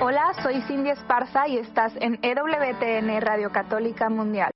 Hola, soy Cindy Esparza y estás en EWTN Radio Católica Mundial.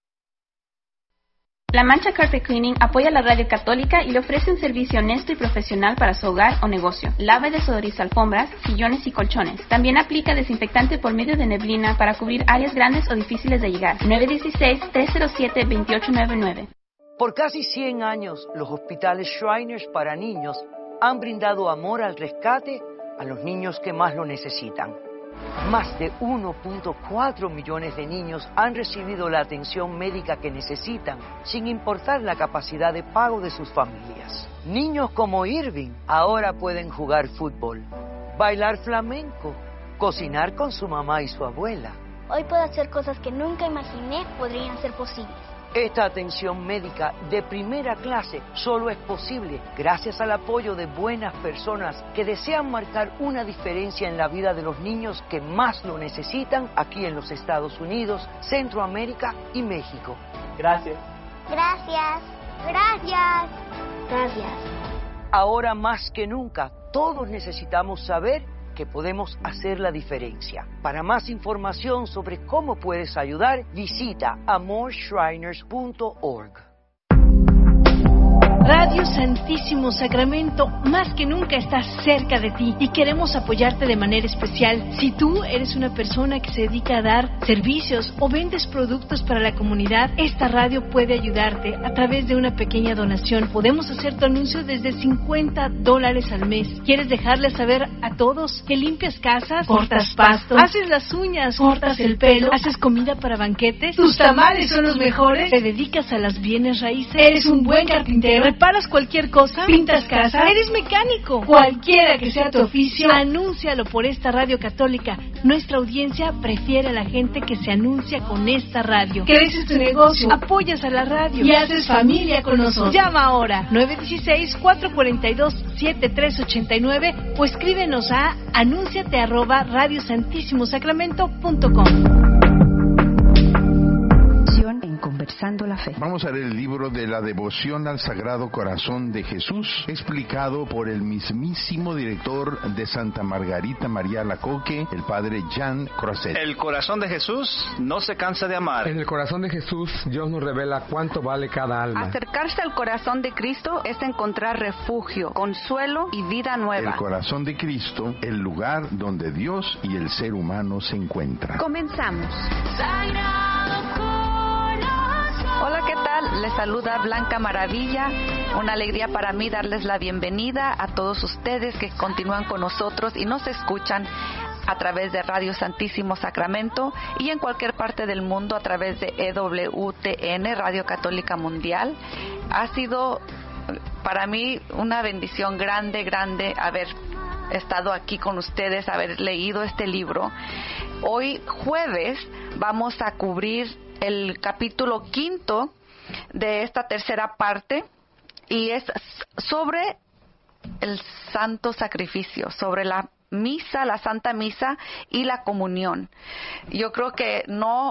La Mancha Carpet Cleaning apoya la radio católica y le ofrece un servicio honesto y profesional para su hogar o negocio. Lava y desodoriza alfombras, sillones y colchones. También aplica desinfectante por medio de neblina para cubrir áreas grandes o difíciles de llegar. 916-307-2899. Por casi 100 años, los hospitales Shriners para niños han brindado amor al rescate a los niños que más lo necesitan. Más de 1.4 millones de niños han recibido la atención médica que necesitan, sin importar la capacidad de pago de sus familias. Niños como Irving ahora pueden jugar fútbol, bailar flamenco, cocinar con su mamá y su abuela. Hoy puedo hacer cosas que nunca imaginé podrían ser posibles. Esta atención médica de primera clase solo es posible gracias al apoyo de buenas personas que desean marcar una diferencia en la vida de los niños que más lo necesitan aquí en los Estados Unidos, Centroamérica y México. Gracias. Gracias. Gracias. Gracias. Ahora más que nunca, todos necesitamos saber que podemos hacer la diferencia. Para más información sobre cómo puedes ayudar, visita amorshriners.org. Radio Santísimo Sacramento más que nunca está cerca de ti y queremos apoyarte de manera especial. Si tú eres una persona que se dedica a dar servicios o vendes productos para la comunidad, esta radio puede ayudarte a través de una pequeña donación. Podemos hacer tu anuncio desde $50 al mes. ¿Quieres dejarle saber a todos que limpias casas, cortas pasto, haces las uñas, cortas el pelo, haces comida para banquetes, tus tamales son los mejores, te dedicas a las bienes raíces, eres un buen carpintero, reparas cualquier cosa, pintas casa, eres mecánico, cualquiera que sea tu oficio, anúncialo por esta radio católica. Nuestra audiencia prefiere a la gente que se anuncia con esta radio. Creces tu negocio, apoyas a la radio y haces familia con nosotros. Llama ahora 916-442-7389 o escríbenos a anunciate@radiosantissimosacramento.com. Conversando la Fe. Vamos a leer el libro de la devoción al Sagrado Corazón de Jesús, explicado por el mismísimo director de Santa Margarita María Alacoque, el padre Jean Crozet. El corazón de Jesús no se cansa de amar. En el corazón de Jesús, Dios nos revela cuánto vale cada alma. Acercarse al corazón de Cristo es encontrar refugio, consuelo y vida nueva. El corazón de Cristo, el lugar donde Dios y el ser humano se encuentran. Comenzamos. Hola, ¿qué tal? Les saluda Blanca Maravilla. Una alegría para mí darles la bienvenida a todos ustedes que continúan con nosotros y nos escuchan a través de Radio Santísimo Sacramento y en cualquier parte del mundo a través de EWTN, Radio Católica Mundial. Ha sido para mí una bendición grande haber estado aquí con ustedes, haber leído este libro. Hoy jueves vamos a cubrir el capítulo 5 de esta tercera parte y es sobre el santo sacrificio, sobre la misa, la Santa Misa y la comunión. Yo creo que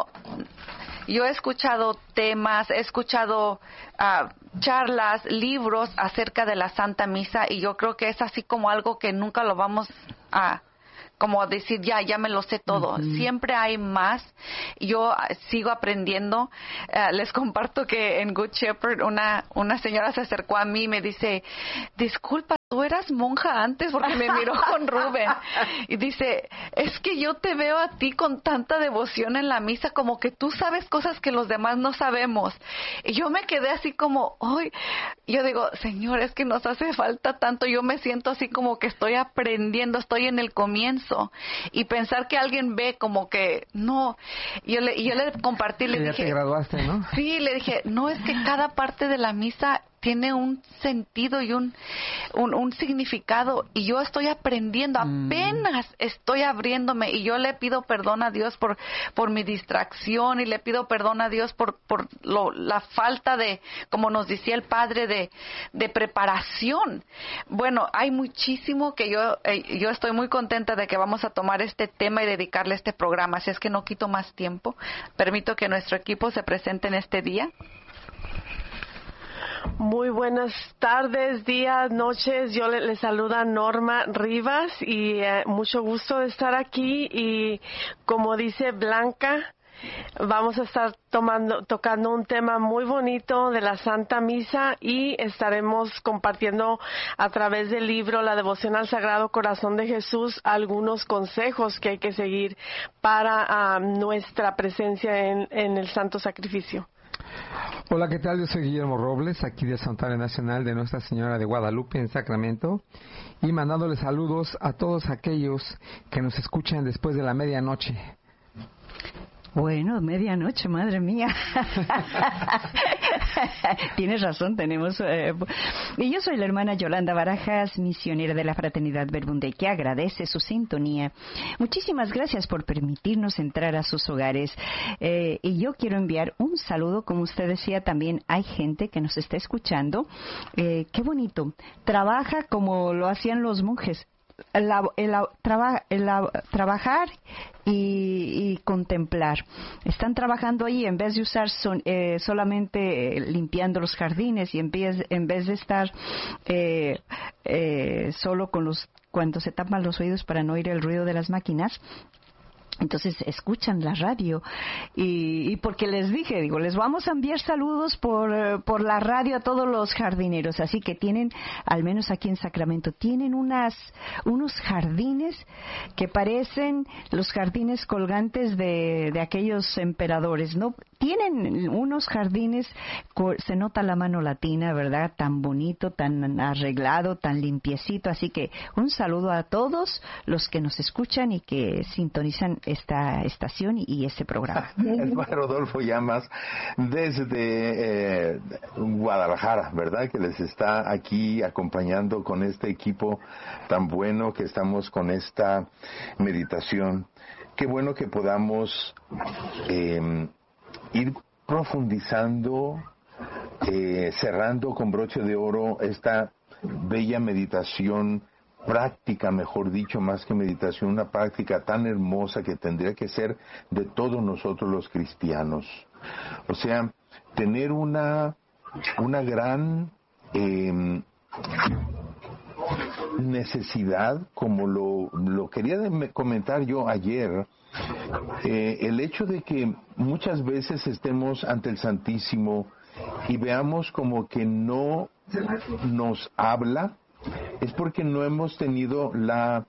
yo he escuchado temas, he escuchado charlas, libros acerca de la Santa Misa y yo creo que es así como algo que nunca lo vamos a como decir, ya me lo sé todo. Uh-huh. Siempre hay más. Yo sigo aprendiendo. Les comparto que en Good Shepherd una señora se acercó a mí y me dice, disculpa, tú eras monja antes, porque me miró con Rubén. Y dice, es que yo te veo a ti con tanta devoción en la misa, como que tú sabes cosas que los demás no sabemos. Y yo me quedé así como, ¡ay! Yo digo, Señor, es que nos hace falta tanto. Yo me siento así como que estoy aprendiendo, estoy en el comienzo. Y pensar que alguien ve como que, no. Yo le compartí, le dije... Ya te graduaste, ¿no? Sí, le dije, no, es que cada parte de la misa tiene un sentido y un significado, y yo estoy aprendiendo, apenas estoy abriéndome, y yo le pido perdón a Dios por mi distracción, y le pido perdón a Dios por la falta de, como nos decía el padre, de preparación. Bueno, hay muchísimo que yo estoy muy contenta de que vamos a tomar este tema y dedicarle este programa, así es que no quito más tiempo, permito que nuestro equipo se presente en este día. Muy buenas tardes, días, noches. Yo le saluda Norma Rivas y mucho gusto de estar aquí. Y como dice Blanca, vamos a estar tocando un tema muy bonito de la Santa Misa y estaremos compartiendo a través del libro La Devoción al Sagrado Corazón de Jesús algunos consejos que hay que seguir para nuestra presencia en el Santo Sacrificio. Hola, ¿qué tal? Yo soy Guillermo Robles, aquí de Santuario Nacional de Nuestra Señora de Guadalupe en Sacramento, y mandándoles saludos a todos aquellos que nos escuchan después de la medianoche. Bueno, medianoche, madre mía. Tienes razón, tenemos... Y yo soy la hermana Yolanda Barajas, misionera de la Fraternidad Verbunday, que agradece su sintonía. Muchísimas gracias por permitirnos entrar a sus hogares. Y yo quiero enviar un saludo, como usted decía, también hay gente que nos está escuchando. Qué bonito. Trabaja como lo hacían los monjes. Trabajar y contemplar. Están trabajando ahí en vez de usar solamente limpiando los jardines y en vez de estar solo cuando se tapan los oídos para no oír el ruido de las máquinas. Entonces escuchan la radio y porque les dije, les vamos a enviar saludos por la radio a todos los jardineros, así que tienen, al menos aquí en Sacramento, tienen unos jardines que parecen los jardines colgantes de aquellos emperadores, ¿no? Tienen unos jardines, se nota la mano latina, ¿verdad? Tan bonito, tan arreglado, tan limpiecito, así que un saludo a todos los que nos escuchan y que sintonizan esta estación y este programa. El padre Rodolfo Llamas desde Guadalajara, ¿verdad? Que les está aquí acompañando con este equipo tan bueno que estamos con esta meditación. Qué bueno que podamos ir profundizando, cerrando con broche de oro esta bella meditación práctica, mejor dicho, más que meditación, una práctica tan hermosa que tendría que ser de todos nosotros los cristianos. O sea, tener una gran necesidad, como lo quería comentar yo ayer, el hecho de que muchas veces estemos ante el Santísimo y veamos como que no nos habla, es porque no hemos tenido la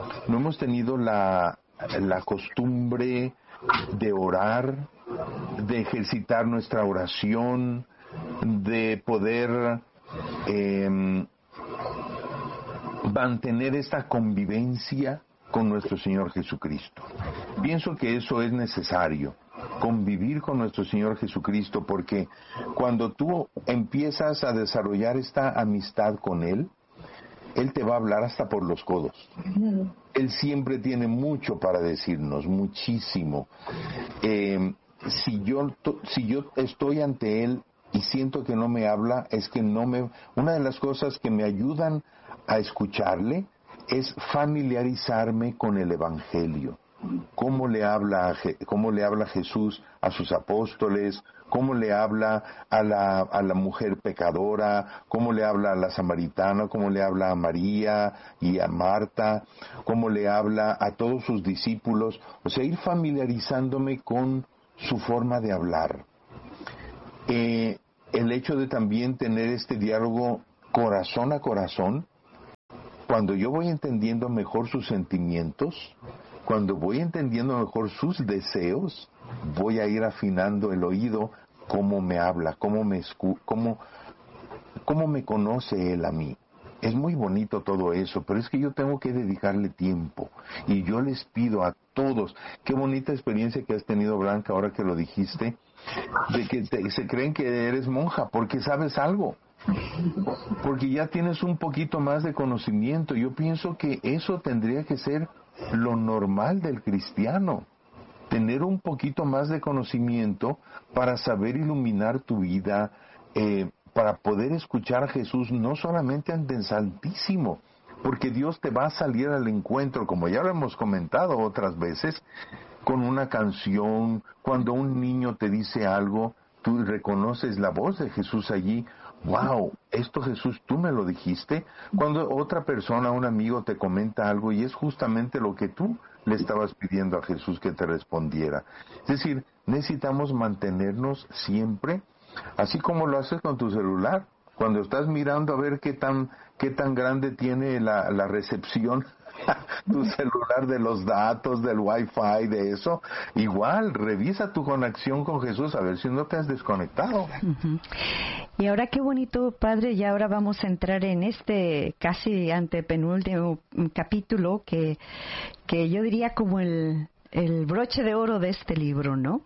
costumbre de orar, de ejercitar nuestra oración, de poder mantener esta convivencia con nuestro Señor Jesucristo. Pienso que eso es necesario, convivir con nuestro Señor Jesucristo, porque cuando tú empiezas a desarrollar esta amistad con Él, Él te va a hablar hasta por los codos. Él siempre tiene mucho para decirnos, muchísimo. Si yo estoy ante Él y siento que no me habla, es que una de las cosas que me ayudan a escucharle es familiarizarme con el Evangelio. Cómo le habla Jesús a sus apóstoles, cómo le habla a la mujer pecadora, cómo le habla a la samaritana, cómo le habla a María y a Marta, cómo le habla a todos sus discípulos. O sea, ir familiarizándome con su forma de hablar. El hecho de también tener este diálogo corazón a corazón, cuando yo voy entendiendo mejor sus sentimientos, cuando voy entendiendo mejor sus deseos, voy a ir afinando el oído, cómo me habla, cómo me conoce Él a mí. Es muy bonito todo eso, pero es que yo tengo que dedicarle tiempo. Y yo les pido a todos, qué bonita experiencia que has tenido, Blanca, ahora que lo dijiste, de que se creen que eres monja porque sabes algo, porque ya tienes un poquito más de conocimiento. Yo pienso que eso tendría que ser lo normal del cristiano, tener un poquito más de conocimiento para saber iluminar tu vida, para poder escuchar a Jesús no solamente ante el Santísimo, porque Dios te va a salir al encuentro, como ya lo hemos comentado otras veces, con una canción. Cuando un niño te dice algo, tú reconoces la voz de Jesús allí, wow, esto Jesús, tú me lo dijiste. Cuando otra persona, un amigo te comenta algo y es justamente lo que tú le estabas pidiendo a Jesús que te respondiera. Es decir, necesitamos mantenernos siempre, así como lo haces con tu celular, cuando estás mirando a ver qué tan grande tiene la recepción tu celular de los datos, del Wi-Fi, de eso. Igual, revisa tu conexión con Jesús a ver si no te has desconectado. Uh-huh. Y ahora qué bonito, Padre, y ahora vamos a entrar en este casi antepenúltimo capítulo que yo diría como el broche de oro de este libro, ¿no?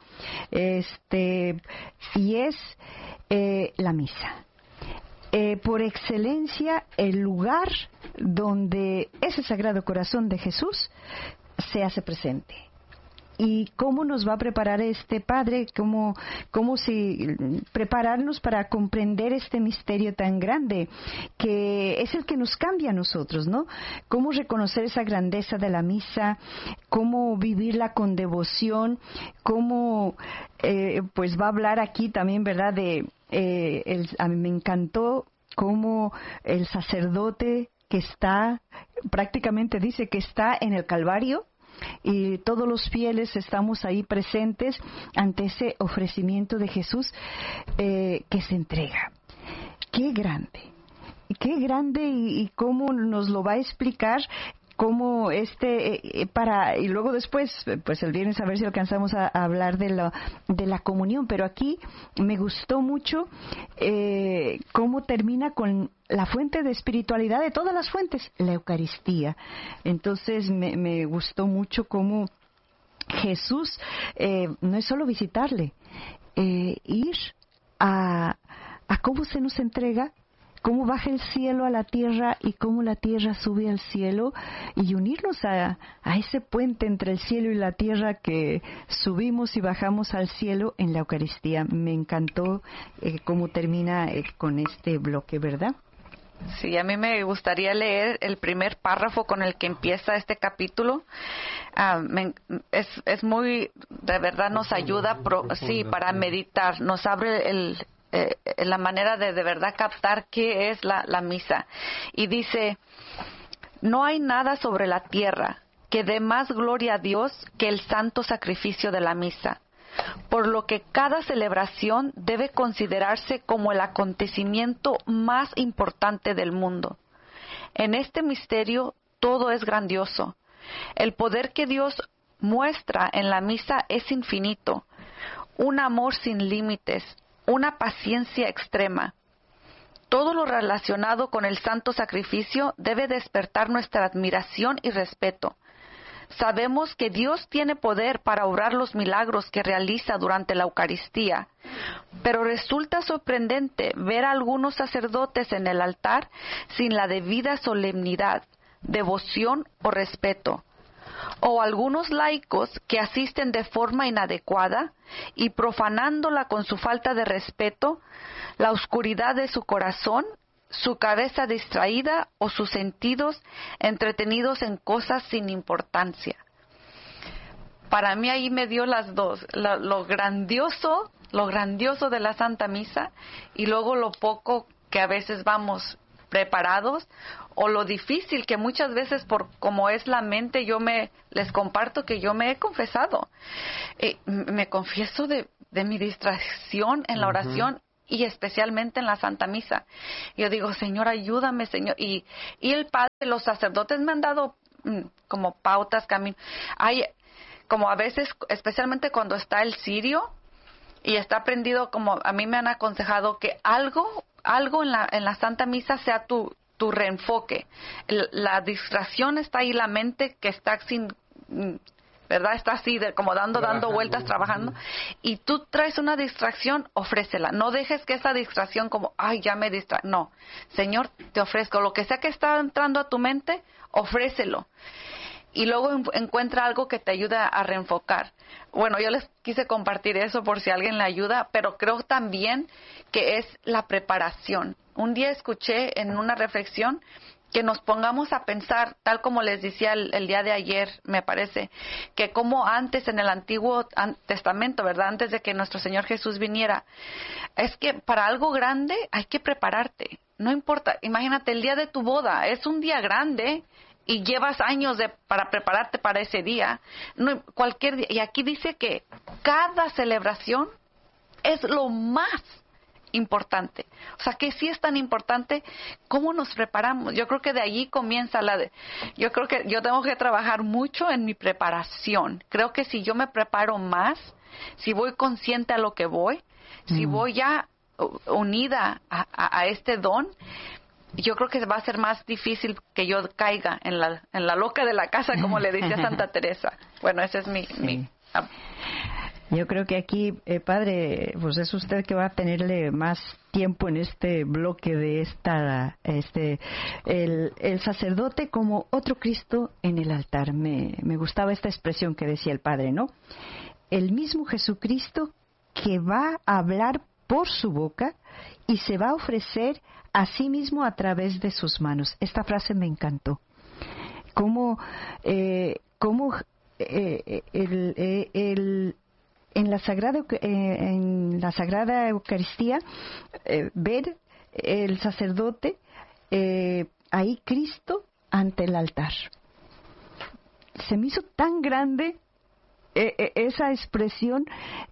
Y es la misa. Por excelencia, el lugar donde ese Sagrado Corazón de Jesús se hace presente. ¿Y cómo nos va a preparar este Padre? ¿Cómo prepararnos para comprender este misterio tan grande que es el que nos cambia a nosotros, ¿no? ¿Cómo reconocer esa grandeza de la misa? ¿Cómo vivirla con devoción? ¿Cómo, pues va a hablar aquí también, ¿verdad? A mí me encantó cómo el sacerdote que está, prácticamente dice que está en el Calvario, y todos los fieles estamos ahí presentes ante ese ofrecimiento de Jesús que se entrega. ¡Qué grande! Y cómo nos lo va a explicar, cómo y luego después, pues el viernes a ver si alcanzamos a hablar de la comunión, pero aquí me gustó mucho cómo termina con la fuente de espiritualidad de todas las fuentes, la Eucaristía. Entonces me gustó mucho cómo Jesús no es solo visitarle, ir a cómo se nos entrega, cómo baja el cielo a la tierra y cómo la tierra sube al cielo, y unirnos a ese puente entre el cielo y la tierra que subimos y bajamos al cielo en la Eucaristía. Me encantó cómo termina con este bloque, ¿verdad? Sí, a mí me gustaría leer el primer párrafo con el que empieza este capítulo. Es muy, de verdad nos ayuda, para meditar, nos abre la manera de verdad captar qué es la misa. Y dice: no hay nada sobre la tierra que dé más gloria a Dios que el santo sacrificio de la misa, por lo que cada celebración debe considerarse como el acontecimiento más importante del mundo. En este misterio todo es grandioso. El poder que Dios muestra en la misa es infinito, un amor sin límites, una paciencia extrema. Todo lo relacionado con el santo sacrificio debe despertar nuestra admiración y respeto. Sabemos que Dios tiene poder para obrar los milagros que realiza durante la Eucaristía, pero resulta sorprendente ver a algunos sacerdotes en el altar sin la debida solemnidad, devoción o respeto, o algunos laicos que asisten de forma inadecuada y profanándola con su falta de respeto, la oscuridad de su corazón, su cabeza distraída o sus sentidos entretenidos en cosas sin importancia. Para mí ahí me dio las dos, lo grandioso de la Santa Misa, y luego lo poco que a veces vamos preparados, o lo difícil que muchas veces, por como es la mente, les comparto que yo me he confesado. Me confieso de mi distracción en la oración, y especialmente en la Santa Misa. Yo digo: Señor, ayúdame, Señor. Y el Padre, los sacerdotes me han dado como pautas, caminos. Hay, como a veces, especialmente cuando está el cirio y está prendido, como a mí me han aconsejado que algo en la Santa Misa sea tu reenfoque. La distracción está ahí, la mente que está sin... ¿verdad? Está así, como dando vueltas, trabajando. Y tú traes una distracción, ofrécela. No dejes que esa distracción como, ya me distrae. No, Señor, te ofrezco. Lo que sea que está entrando a tu mente, ofrécelo. Y luego encuentra algo que te ayude a reenfocar. Bueno, yo les quise compartir eso por si alguien le ayuda, pero creo también que es la preparación. Un día escuché en una reflexión que nos pongamos a pensar, tal como les decía el día de ayer, me parece, que como antes en el Antiguo Testamento, ¿verdad? Antes de que nuestro Señor Jesús viniera, es que para algo grande hay que prepararte. No importa, imagínate el día de tu boda, es un día grande y llevas años para prepararte para ese día. No, cualquier día. Y aquí dice que cada celebración es lo más importante. O sea, que sí es tan importante cómo nos preparamos. Yo creo que de allí comienza yo creo que yo tengo que trabajar mucho en mi preparación. Creo que si yo me preparo más, si voy consciente a lo que voy, si voy ya unida a este don, yo creo que va a ser más difícil que yo caiga en la loca de la casa, como le decía Santa Teresa. Bueno, ese es mi Yo creo que aquí, padre, pues es usted que va a tenerle más tiempo en este bloque de el sacerdote como otro Cristo en el altar. Me gustaba esta expresión que decía el padre, ¿no? El mismo Jesucristo que va a hablar por su boca y se va a ofrecer a sí mismo a través de sus manos. Esta frase me encantó. Cómo en la Sagrada Eucaristía, ver el sacerdote, ahí Cristo ante el altar. Se me hizo tan grande esa expresión,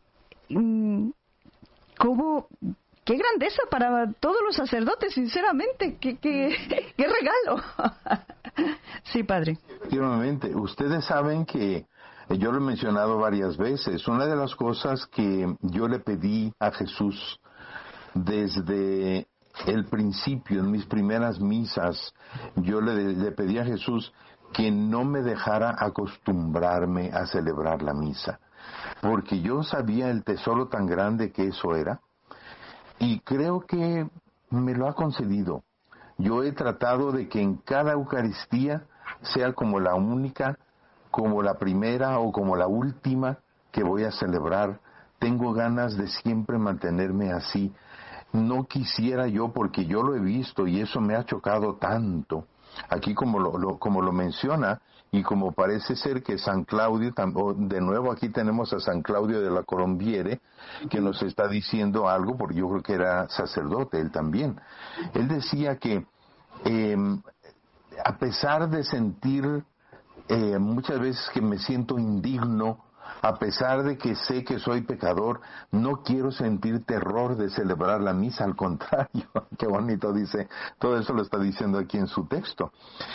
como qué grandeza para todos los sacerdotes, sinceramente, qué regalo. Sí, padre. Efectivamente, ustedes saben que yo lo he mencionado varias veces. Una de las cosas que yo le pedí a Jesús desde el principio, en mis primeras misas, yo le pedí a Jesús que no me dejara acostumbrarme a celebrar la misa, porque yo sabía el tesoro tan grande que eso era, y creo que me lo ha concedido. Yo he tratado de que en cada Eucaristía sea como la única, como la primera o como la última que voy a celebrar. Tengo ganas de siempre mantenerme así. No quisiera yo, porque yo lo he visto y eso me ha chocado tanto. Aquí como lo menciona, y como parece ser que San Claudio, de nuevo aquí tenemos a San Claudio de la Colombiere, que nos está diciendo algo, porque yo creo que era sacerdote él también. Él decía que a pesar de sentir muchas veces que me siento indigno, a pesar de que sé que soy pecador, no quiero sentir terror de celebrar la misa, al contrario. Qué bonito dice, todo eso lo está diciendo aquí en su texto.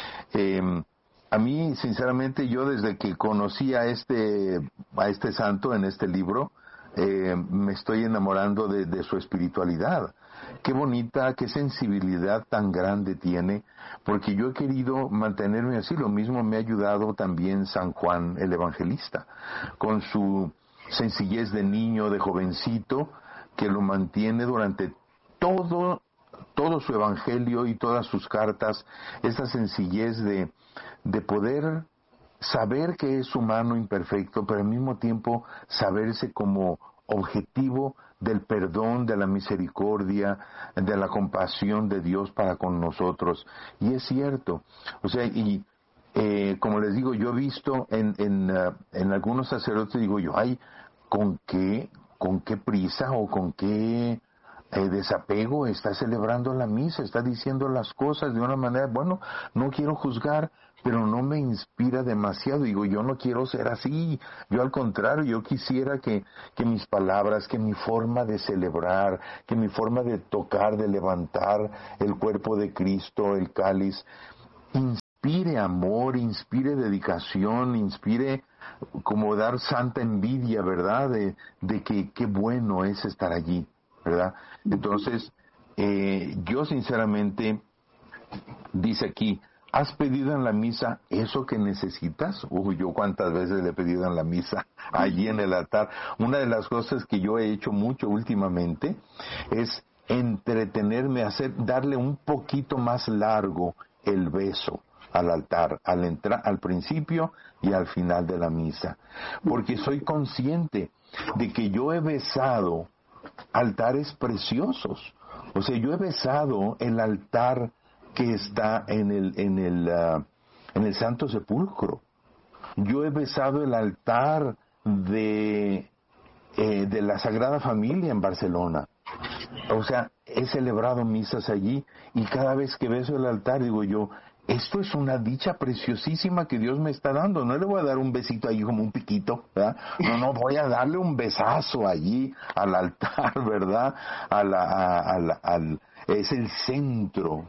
A mí, sinceramente, yo desde que conocí a este santo en este libro, me estoy enamorando de su espiritualidad. Qué bonita, qué sensibilidad tan grande tiene, porque yo he querido mantenerme así. Lo mismo me ha ayudado también San Juan el Evangelista, con su sencillez de niño, de jovencito, que lo mantiene durante todo su evangelio y todas sus cartas, esa sencillez de poder saber que es humano imperfecto, pero al mismo tiempo saberse como objetivo del perdón, de la misericordia, de la compasión de Dios para con nosotros. Y es cierto, o sea, y como les digo, yo he visto en algunos sacerdotes, digo yo, ay, ¿con qué prisa o con qué desapego está celebrando la misa? Está diciendo las cosas de una manera, bueno, no quiero juzgar, pero no me inspira demasiado. Digo, yo no quiero ser así. Yo al contrario, yo quisiera que mis palabras, que mi forma de celebrar, que mi forma de tocar, de levantar el cuerpo de Cristo, el cáliz, inspire amor, inspire dedicación, inspire como dar santa envidia, ¿verdad? De que qué bueno es estar allí, ¿verdad? Entonces, yo sinceramente, dice aquí, ¿has pedido en la misa eso que necesitas? Yo cuántas veces le he pedido en la misa, allí en el altar. Una de las cosas que yo he hecho mucho últimamente es entretenerme, darle un poquito más largo el beso al altar, al principio y al final de la misa. Porque soy consciente de que yo he besado altares preciosos. O sea, yo he besado el altar que está en el Santo Sepulcro. Yo he besado el altar de la Sagrada Familia en Barcelona. O sea, he celebrado misas allí y cada vez que beso el altar digo yo, esto es una dicha preciosísima que Dios me está dando. No le voy a dar un besito allí como un piquito, ¿verdad? No, voy a darle un besazo allí al altar, ¿verdad? Es el centro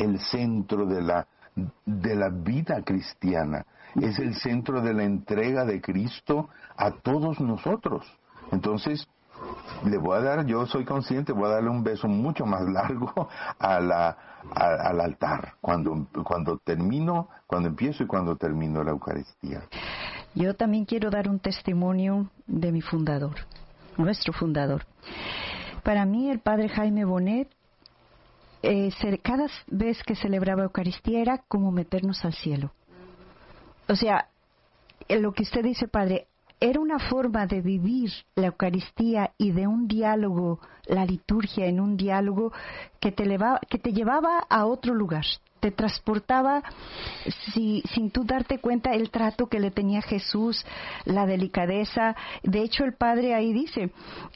de la vida cristiana. Es el centro de la entrega de Cristo a todos nosotros. Entonces, le voy a dar, yo soy consciente, voy a darle un beso mucho más largo al altar, cuando empiezo y cuando termino la Eucaristía. Yo también quiero dar un testimonio de mi fundador, nuestro fundador. Para mí, el padre Jaime Bonet, cada vez que celebraba Eucaristía era como meternos al cielo. O sea, lo que usted dice, padre, era una forma de vivir la Eucaristía y de un diálogo, la liturgia en un diálogo que te llevaba a otro lugar. Te transportaba, sin tú darte cuenta, el trato que le tenía Jesús, la delicadeza. De hecho, el padre ahí dice,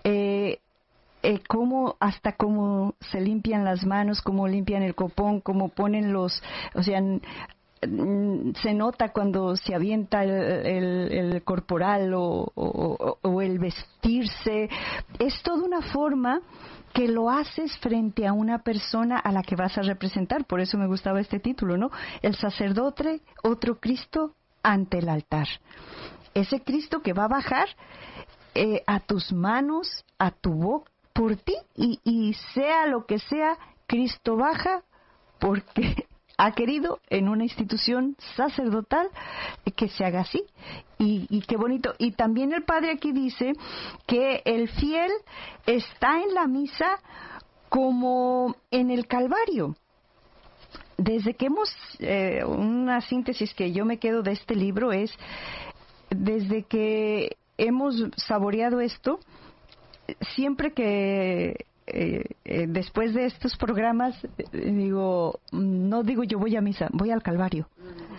cómo se limpian las manos, cómo limpian el copón, cómo ponen se nota cuando se avienta el corporal o el vestirse. Es toda una forma que lo haces frente a una persona a la que vas a representar. Por eso me gustaba este título, ¿no? El sacerdote, otro Cristo ante el altar. Ese Cristo que va a bajar a tus manos, a tu boca, por ti, y sea lo que sea, Cristo baja porque ha querido en una institución sacerdotal que se haga así. Y qué bonito. Y también el padre aquí dice que el fiel está en la misa como en el Calvario. Desde que una síntesis que yo me quedo de este libro es, desde que hemos saboreado esto, siempre que después de estos programas no digo yo voy a misa, voy al Calvario.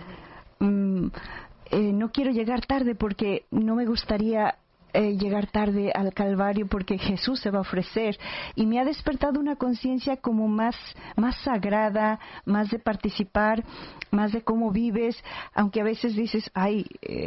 No quiero llegar tarde porque no me gustaría llegar tarde al Calvario, porque Jesús se va a ofrecer, y me ha despertado una conciencia como más sagrada, más de participar, más de cómo vives, aunque a veces dices, ay,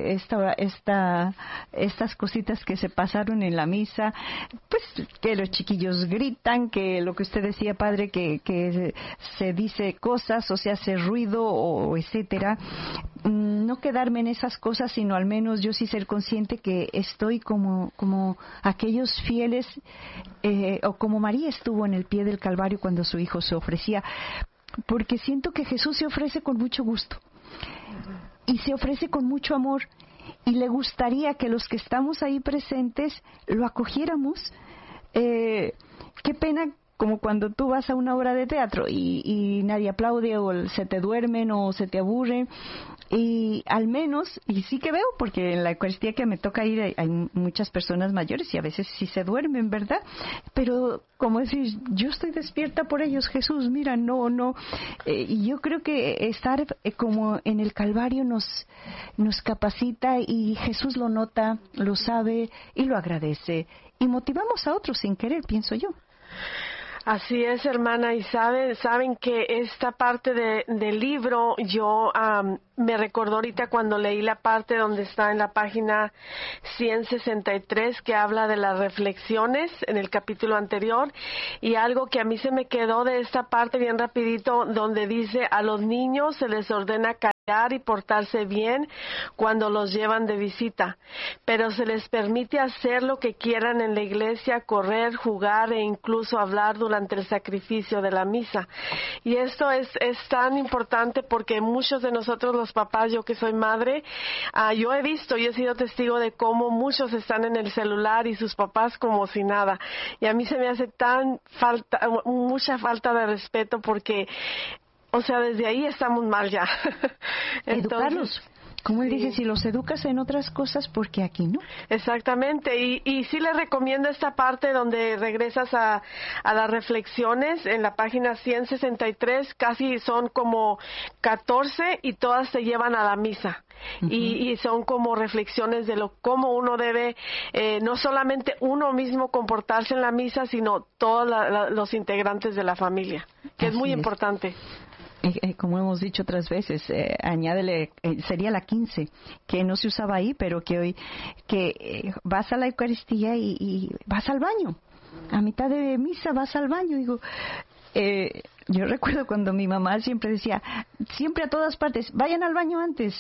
estas cositas que se pasaron en la misa, pues que los chiquillos gritan, que lo que usted decía, padre, que se dice cosas o se hace ruido o etcétera. No quedarme en esas cosas, sino al menos yo sí ser consciente que estoy como aquellos fieles, o como María estuvo en el pie del Calvario cuando su hijo se ofrecía, porque siento que Jesús se ofrece con mucho gusto y se ofrece con mucho amor, y le gustaría que los que estamos ahí presentes lo acogiéramos. Qué pena como cuando tú vas a una obra de teatro y nadie aplaude, o se te duermen o se te aburre. Y al menos, y sí que veo, porque en la Eucaristía que me toca ir hay muchas personas mayores y a veces sí se duermen, ¿verdad? Pero como decir, yo estoy despierta por ellos, Jesús, mira, no. Y yo creo que estar como en el Calvario nos capacita, y Jesús lo nota, lo sabe y lo agradece. Y motivamos a otros sin querer, pienso yo. Así es, hermana, y saben que esta parte del libro yo me recordó ahorita cuando leí la parte donde está en la página 163, que habla de las reflexiones en el capítulo anterior, y algo que a mí se me quedó de esta parte bien rapidito, donde dice: a los niños se les ordena callar y portarse bien cuando los llevan de visita, pero se les permite hacer lo que quieran en la iglesia, correr, jugar e incluso hablar durante el sacrificio de la misa. Y esto es tan importante, porque muchos de nosotros los papás, yo que soy madre, yo he sido testigo de cómo muchos están en el celular y sus papás como si nada, y a mí se me hace mucha falta de respeto, porque o sea, desde ahí estamos mal ya. Entonces, Como él dice, si los educas en otras cosas, ¿por qué aquí no? Exactamente, y sí les recomiendo esta parte donde regresas a las reflexiones en la página 163, casi son como 14 y todas te llevan a la misa. Y son como reflexiones de cómo uno debe, no solamente uno mismo comportarse en la misa, sino todos los integrantes de la familia, que es muy importante. Como hemos dicho otras veces, añádele, sería la 15, que no se usaba ahí, pero que hoy, vas a la Eucaristía y vas al baño. A mitad de misa vas al baño. Digo, yo recuerdo cuando mi mamá siempre decía, siempre a todas partes, vayan al baño antes.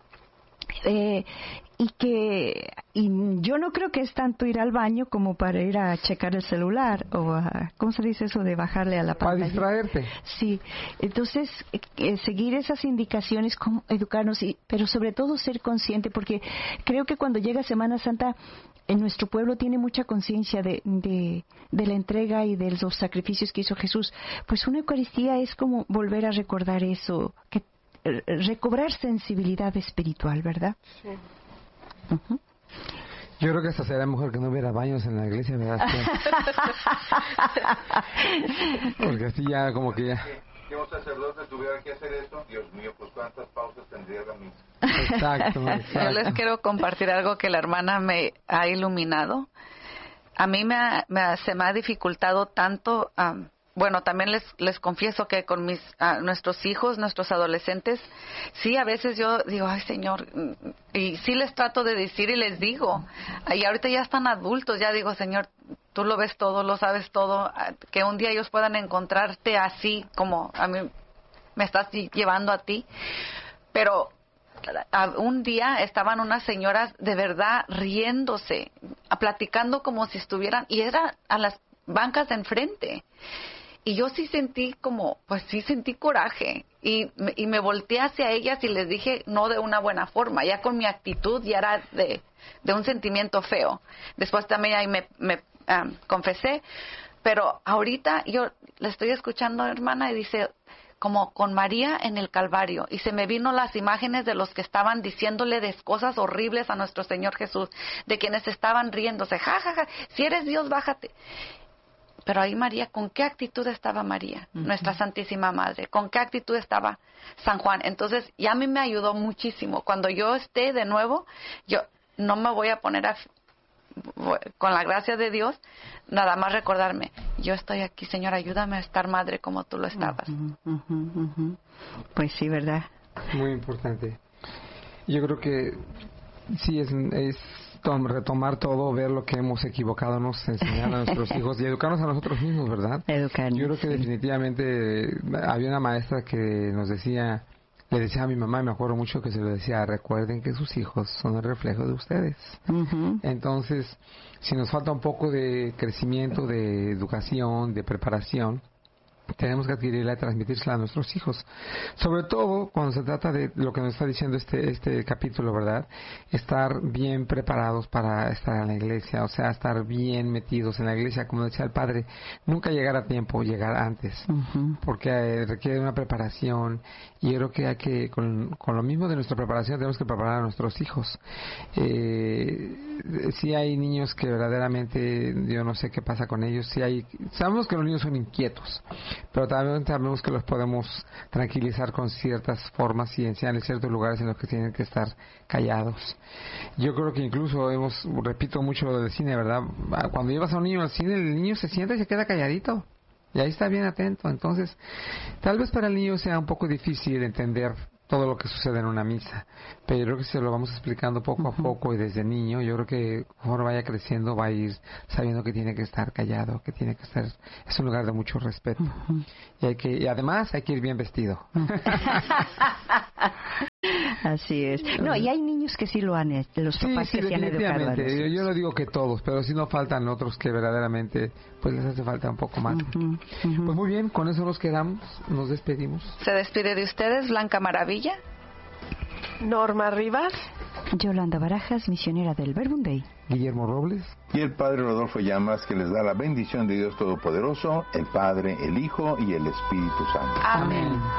Y yo no creo que es tanto ir al baño como para ir a checar el celular o a, ¿cómo se dice eso de bajarle a la pantalla? Para distraerte. Sí, entonces seguir esas indicaciones, cómo educarnos, pero sobre todo ser consciente, porque creo que cuando llega Semana Santa en nuestro pueblo tiene mucha conciencia de la entrega y de los sacrificios que hizo Jesús. Pues una Eucaristía es como volver a recordar eso, que recobrar sensibilidad espiritual, ¿verdad? Sí. Yo creo que hasta sería mejor que no hubiera baños en la iglesia, ¿verdad? Porque así ya como que ya... Que un sacerdote tuviera que hacer esto, Dios mío, pues cuántas pausas tendría la misa. Exacto. Yo les quiero compartir algo que la hermana me ha iluminado. A mí se me ha dificultado tanto... Bueno, también les confieso que con nuestros hijos, nuestros adolescentes, sí, a veces yo digo, ay, Señor, y sí les trato de decir y les digo, y ahorita ya están adultos, ya digo, Señor, tú lo ves todo, lo sabes todo, que un día ellos puedan encontrarte así como a mí me estás llevando a ti. Pero un día estaban unas señoras de verdad riéndose, platicando como si estuvieran, y era a las bancas de enfrente. Y yo sí sentí sentí coraje y me volteé hacia ellas y les dije no de una buena forma, ya con mi actitud ya era de un sentimiento feo. Después también ahí me confesé, pero ahorita yo la estoy escuchando, hermana, y dice como con María en el Calvario, y se me vino las imágenes de los que estaban diciéndole de cosas horribles a nuestro Señor Jesús, de quienes estaban riéndose, ja, si eres Dios, bájate. Pero ahí María, ¿con qué actitud estaba María, nuestra Santísima Madre? ¿Con qué actitud estaba San Juan? Entonces, ya a mí me ayudó muchísimo. Cuando yo esté de nuevo, yo no me voy a poner con la gracia de Dios, nada más recordarme, yo estoy aquí, Señor, ayúdame a estar madre como tú lo estabas. Pues sí, ¿verdad? Muy importante. Yo creo que sí es retomar todo, ver lo que hemos equivocado, nos enseñar a nuestros hijos y educarnos a nosotros mismos, ¿verdad? Educarnos. Yo creo que definitivamente había una maestra que nos decía, le decía a mi mamá, me acuerdo mucho que se lo decía, recuerden que sus hijos son el reflejo de ustedes. Entonces, si nos falta un poco de crecimiento, de educación, de preparación, tenemos que adquirirla y transmitírsela a nuestros hijos. Sobre todo cuando se trata de lo que nos está diciendo este capítulo, ¿verdad? Estar bien preparados para estar en la iglesia, o sea, estar bien metidos en la iglesia, como decía el padre, nunca llegar a tiempo, llegar antes, porque requiere una preparación, y yo creo que hay que, con lo mismo de nuestra preparación, tenemos que preparar a nuestros hijos. Sí hay niños que verdaderamente, yo no sé qué pasa con ellos, sabemos que los niños son inquietos, pero también sabemos que los podemos tranquilizar con ciertas formas y enseñarles ciertos lugares en los que tienen que estar callados. Yo creo que incluso repito mucho lo del cine, ¿verdad? Cuando llevas a un niño al cine, el niño se sienta y se queda calladito, y ahí está bien atento. Entonces, tal vez para el niño sea un poco difícil entender todo lo que sucede en una misa, pero yo creo que si se lo vamos explicando poco a poco y desde niño, yo creo que conforme vaya creciendo va a ir sabiendo que tiene que estar callado, que tiene que estar, es un lugar de mucho respeto, y además hay que ir bien vestido. Así es. No, y hay niños que sí lo han hecho, los papás que se han educado. Yo no digo que todos, pero sí no faltan otros que verdaderamente pues les hace falta un poco más. Pues muy bien, con eso nos quedamos, nos despedimos. Se despide de ustedes Blanca Maravilla, Norma Rivas, Yolanda Barajas, misionera del Verbum Dei, Guillermo Robles y el Padre Rodolfo Llamas, que les da la bendición de Dios Todopoderoso, el Padre, el Hijo y el Espíritu Santo. Amén.